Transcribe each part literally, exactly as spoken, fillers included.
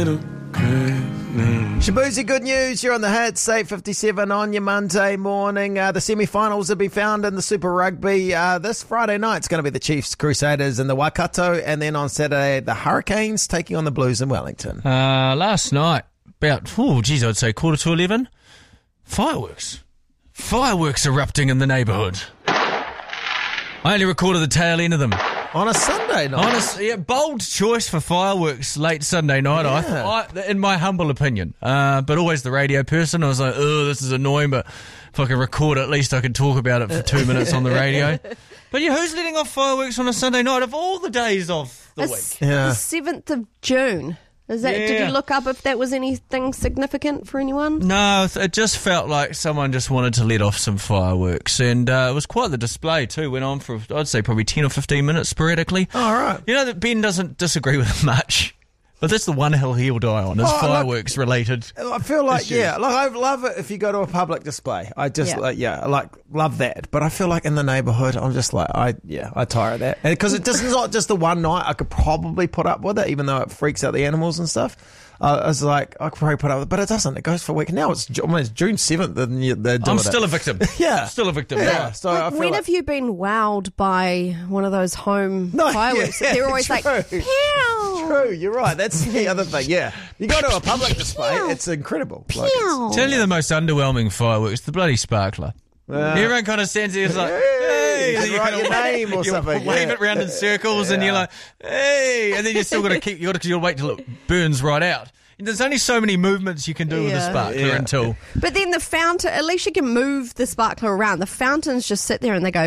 Shabuzi, good news. You're on the hits. eight fifty-seven on your Monday morning. Uh, the semi-finals have been found in the Super Rugby. Uh, this Friday night, it's going to be the Chiefs, Crusaders in the Waikato. And then on Saturday, the Hurricanes taking on the Blues in Wellington. Uh, last night, about, oh, geez, I'd say quarter to eleven. Fireworks. Fireworks erupting in the neighbourhood. I only recorded the tail end of them. On a Sunday night? On a, yeah, bold choice for fireworks late Sunday night, Yeah. I, I, in my humble opinion. Uh, but always the radio person. I was like, oh, this is annoying, but if I can record it, at least I can talk about it for two minutes on the radio. But yeah, who's letting off fireworks on a Sunday night of all the days of the It's week? Yeah. the seventh of June. Is that? Did Yeah. you look up if that was anything significant for anyone? No, it just felt like someone just wanted to let off some fireworks. And uh, it was quite the display too. Went on for, I'd say, probably ten or fifteen minutes sporadically. All right. You know that Ben doesn't disagree with it much. But that's the one hill he'll die on, is Oh, fireworks related. I feel like, issues. yeah, like I love it if you go to a public display. I just, Yeah. like, yeah, I like, love that. But I feel like in the neighbourhood, I'm just like, I, yeah, I tire of that. And because it just is not just the one night, I could probably put up with it, even though it freaks out the animals and stuff. Uh, I was like, I could probably put up with it, but it doesn't. It goes for a week. Now it's, Ju- I mean, it's June seventh and you- they're doing I'm still it. a victim. Yeah. I'm still a victim. Yeah. So I Like, feel when like, have you been wowed by one of those home No, fireworks? yeah, They're always like, true. pew! True, you're right. That's the other thing. Yeah, you go to a public display, it's incredible. Like, it's- Tell you the most underwhelming fireworks, the bloody sparkler. Yeah. Everyone kind of stands there, it's like, Hey, hey, and then you write kinda your wave- name or you something, wave yeah. it around in circles, and you're like, hey, and then you still got to keep, you got to, you got to wait till it burns right out. And there's only so many movements you can do with a Yeah. sparkler Yeah. until. But then the fountain, at least you can move the sparkler around. The fountains just sit there and they go,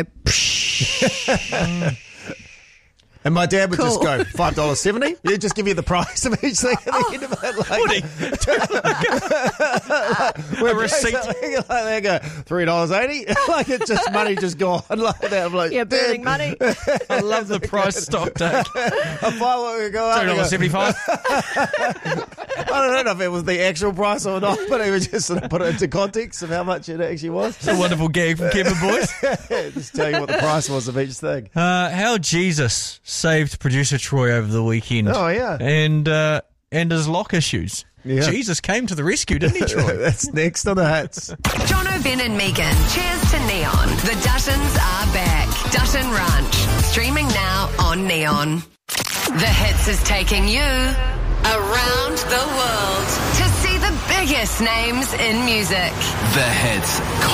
And my dad would just Cool. go five dollars seventy. He'd just give you the price of each thing at the end of it. Like, A receipt. like, they go three dollars eighty. Like it's just money just gone like that. I'm like, yeah, burning money. I love the price stock take. A firework would go up. Two and go- dollars seventy-five. I don't know if it was the actual price or not, but he would just sort of put it into context of how much it actually was. It's a wonderful gag from Kevin Boys. Just tell you what the price was of each thing. Uh, how Jesus saved producer Troy over the weekend. Oh, yeah. And uh, and his lock issues. Yeah. Jesus came to the rescue, didn't he, Troy? That's next on the hits. Jono, Ben and Megan. Cheers to Neon. The Duttons are back. Dutton Ranch. Streaming now on Neon. The Hits is taking you around the world to see the biggest names in music. The Hits